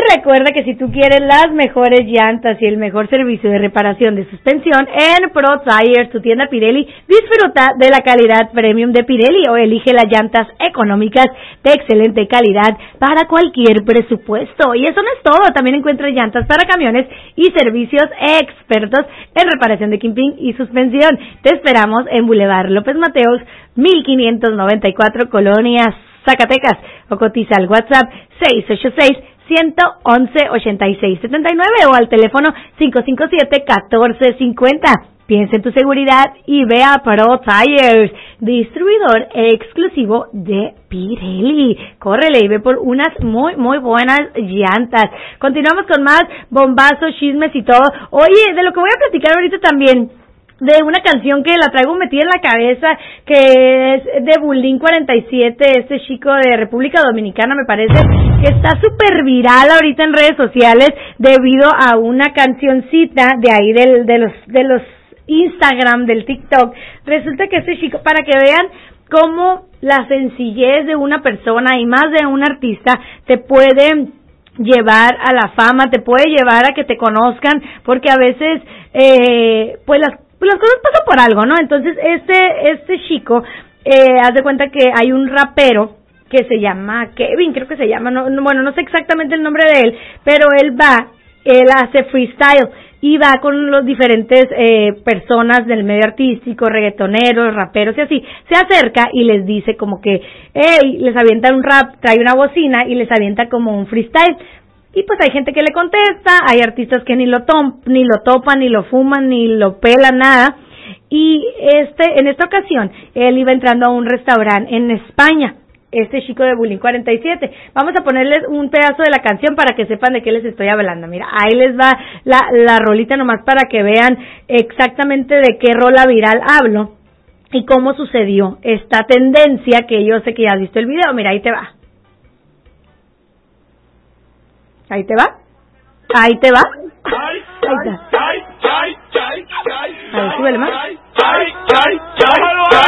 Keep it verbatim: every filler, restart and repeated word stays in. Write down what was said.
recuerda que si tú quieres las mejores llantas y el mejor servicio de reparación de suspensión en Pro Tires, tu tienda Pirelli, disfruta de la calidad premium de Pirelli o elige las llantas económicas de excelente calidad para cualquier presupuesto. Y eso no es todo, también encuentras llantas para camiones y servicios expertos en reparación de kingpin y suspensión. Te esperamos en Boulevard López Mateos, mil quinientos noventa y cuatro, Colonia Zacatecas, o cotiza al WhatsApp seis ocho seis, uno uno uno, ocho seis siete nueve o al teléfono cinco cinco siete, uno cuatro cinco cero. Piensa en tu seguridad y ve a Pro Tires, distribuidor exclusivo de Pirelli. Córrele y ve por unas muy, muy buenas llantas. Continuamos con más bombazos, chismes y todo. Oye, de lo que voy a platicar ahorita también, de una canción que la traigo metida en la cabeza, que es de Bulín cuarenta y siete, este chico de República Dominicana, me parece, que está súper viral ahorita en redes sociales debido a una cancioncita de ahí del, de los, de los Instagram, del TikTok. Resulta que este chico, para que vean cómo la sencillez de una persona y más de un artista te puede llevar a la fama, te puede llevar a que te conozcan, porque a veces, eh, pues las Pues las cosas pasan por algo, ¿no? Entonces, este este chico, eh, haz de cuenta que hay un rapero que se llama Kevin, creo que se llama, no, no, bueno, no sé exactamente el nombre de él, pero él va, él hace freestyle y va con los diferentes eh, personas del medio artístico, reggaetoneros, raperos y así, se acerca y les dice como que, hey, les avienta un rap, trae una bocina y les avienta como un freestyle. Y pues hay gente que le contesta, hay artistas que ni lo tom, ni lo topan, ni lo fuman, ni lo pelan, nada. Y este, en esta ocasión, él iba entrando a un restaurante en España, este chico de Bulín cuarenta y siete. Vamos a ponerles un pedazo de la canción para que sepan de qué les estoy hablando. Mira, ahí les va la, la rolita nomás para que vean exactamente de qué rola viral hablo y cómo sucedió esta tendencia, que yo sé que ya has visto el video. Mira, ahí te va. Ahí te va, ahí te va, ahí está. A ver, súbele más.